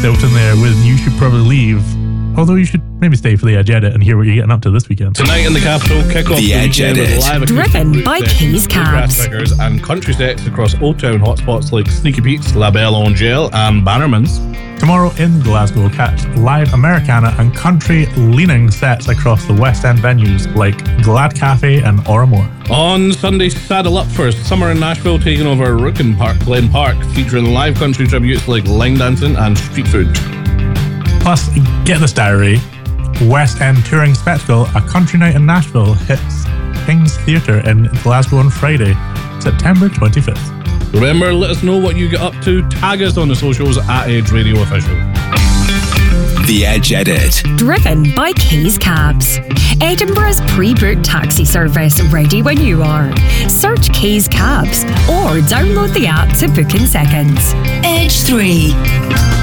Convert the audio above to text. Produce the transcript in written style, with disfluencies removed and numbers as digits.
Stilton there with You Should Probably Leave. Although you should maybe stay for the Edge Edit and hear what you're getting up to this weekend. Tonight in the capital, kick off The Edge Edit. live Driven by Keys Cabs. figures and country sets across Old Town hotspots like Sneaky Pete's, La Belle Angel and Bannerman's. Tomorrow in Glasgow, catch live Americana and country-leaning sets across the West End venues like Glad Cafe and Oramore. On Sunday, saddle up for Summer in Nashville, taking over Rookin Park, Glen Park, featuring live country tributes like line dancing and street food. Plus, get this diary, West End touring spectacle, A Country Night in Nashville hits King's Theatre in Glasgow on Friday, September 25th. Remember, let us know what you get up to. Tag us on the socials at Edge Radio Official. The Edge Edit. Driven by Keys Cabs. Edinburgh's pre-booked taxi service, ready when you are. Search Keys Cabs or download the app to book in seconds. Edge 3.